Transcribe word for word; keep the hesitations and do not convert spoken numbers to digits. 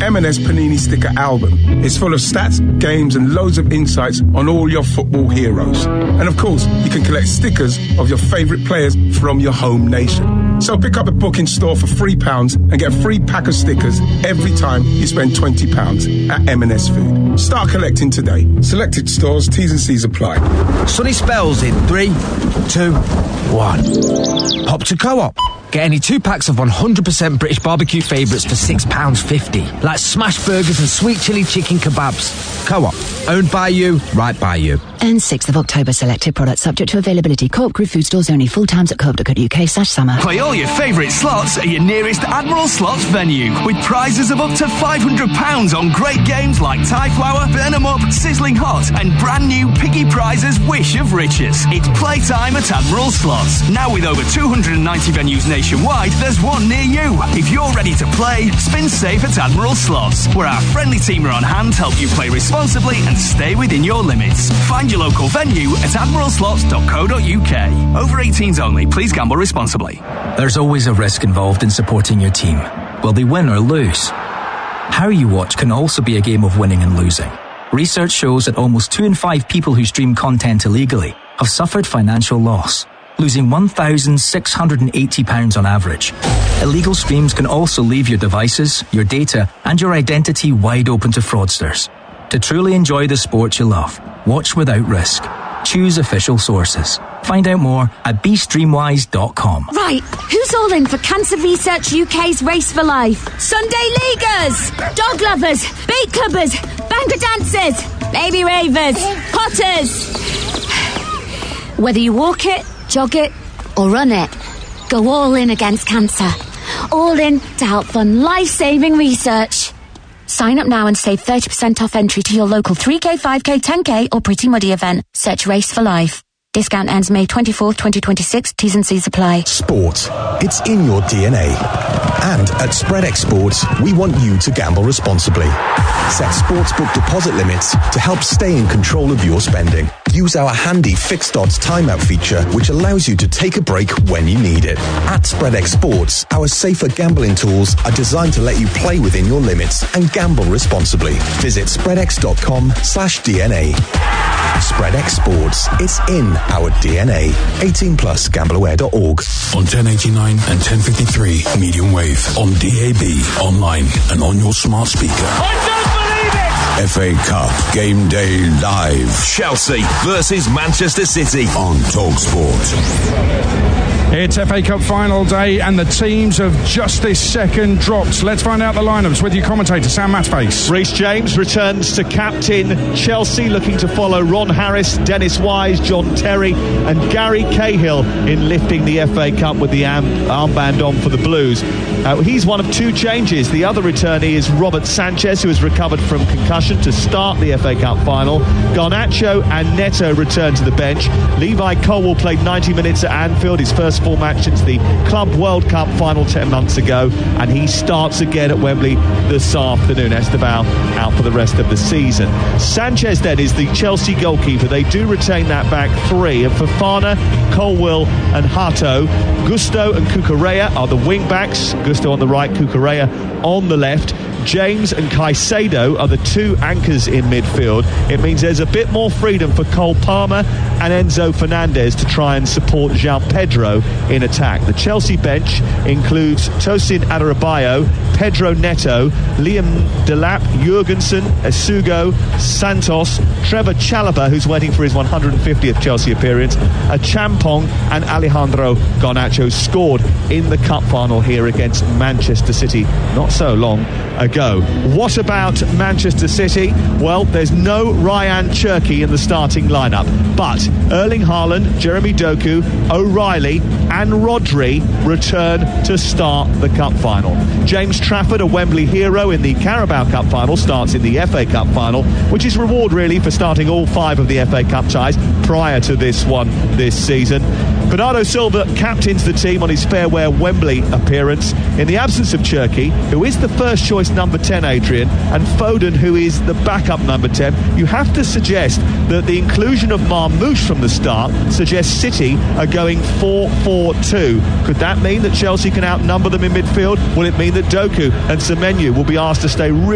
M and S Panini Sticker album. It's full of stats, games and loads of insights on all your football heroes. And of course, you can collect stickers of your favourite players from your home nation. So pick up a book in store for three pounds and get a free pack of stickers every time you spend twenty pounds at M and S Food. Start collecting today. Selected stores, T's and C's apply. Sunny spells in three, two, one. Pop to Co-op. Get any two packs of one hundred percent British barbecue favourites for six pounds fifty. Like smash burgers and sweet chilli chicken kebabs. Co-op. Owned by you, right by you. And sixth of October, selected products subject to availability. Co-op Group food stores only. Full times at co op dot co dot uk slash summer. Play all your favourite slots at your nearest Admiral Slots venue with prizes of up to five hundred pounds on great games like Tie Flower, Burn 'em Up, Sizzling Hot and brand new Piggy Prizes Wish of Riches. It's playtime at Admiral Slots. Now with over two hundred ninety venues nationwide, there's one near you. If you're ready to play, spin safe at Admiral Slots, where our friendly team are on hand to help you play responsibly and stay within your limits. Find your local venue at admiral slots dot co dot uk. Over eighteens only. Please gamble responsibly. There's always a risk involved in supporting your team. Will they win or lose? How you watch can also be a game of winning and losing. Research shows that almost two in five people who stream content illegally have suffered financial loss, losing one thousand six hundred eighty pounds on average. Illegal streams can also leave your devices, your data, and your identity wide open to fraudsters. To truly enjoy the sport you love, watch without risk. Choose official sources. Find out more at be streamwise dot com. Right, who's all in for Cancer Research U K's Race for Life? Sunday Leaguers, dog lovers, beat clubbers, banker dancers, baby ravers, potters. Whether you walk it, jog it, or run it, go all in against cancer. All in to help fund life-saving research. Sign up now and save thirty percent off entry to your local three K, five K, ten K or Pretty Muddy event. Search Race for Life. Discount ends May twenty-fourth, twenty twenty-six. T's and C's apply. Sport. It's in your D N A. And at SpreadX Sports, we want you to gamble responsibly. Set sportsbook deposit limits to help stay in control of your spending. Use our handy fixed odds timeout feature, which allows you to take a break when you need it. At SpreadX Sports, our safer gambling tools are designed to let you play within your limits and gamble responsibly. Visit spreadx.com slash DNA. SpreadX Sports. It's in our D N A. eighteen plus gamble aware dot org. On ten eighty-nine and ten fifty-three medium wave. On D A B, online and on your smart speaker. I don't believe it! F A Cup Game Day Live. Chelsea versus Manchester City on TalkSport. It's F A Cup final day and the teams have just this second dropped. Let's find out the lineups with your commentator, Sam Matface. Reece James returns to captain Chelsea, looking to follow Ron Harris, Dennis Wise, John Terry and Gary Cahill in lifting the F A Cup with the arm- armband on for the Blues. Uh, he's one of two changes. The other returnee is Robert Sanchez, who has recovered from concussion to start the F A Cup final. Garnacho and Neto return to the bench. Levi Colwill played ninety minutes at Anfield, his first full match since the Club World Cup final ten months ago, and he starts again at Wembley this afternoon. Esteval out for the rest of the season. Sanchez then is the Chelsea goalkeeper. They do retain that back three, and Fofana, Colwill and Hato. Gusto and Cucurella are the wing backs. Gusto on the right, Cucurella on the left. James and Caicedo are the two anchors in midfield. It means there's a bit more freedom for Cole Palmer and Enzo Fernandez to try and support João Pedro in attack. The Chelsea bench includes Tosin Adarabioyo, Pedro Neto, Liam Delap, Jurgensen, Esugo, Santos, Trevor Chalobah, who's waiting for his one hundred fiftieth Chelsea appearance, a Champong and Alejandro Garnacho scored in the cup final here against Manchester City not so long ago. What about Manchester City? Well, there's no Ryan Cherki in the starting lineup, but Erling Haaland, Jeremy Doku, O'Reilly and Rodri return to start the cup final. James Trafford, a Wembley hero in the Carabao Cup final, starts in the F A Cup final, which is reward really for starting all five of the F A Cup ties prior to this one this season. Bernardo Silva captains the team on his farewell Wembley appearance. In the absence of Cherki, who is the first choice number ten, Adrian, and Foden, who is the backup number ten, you have to suggest that the inclusion of Marmoush from the start suggests City are going four four two. Could that mean that Chelsea can outnumber them in midfield? Will it mean that Doku and Semenyo will be asked to stay really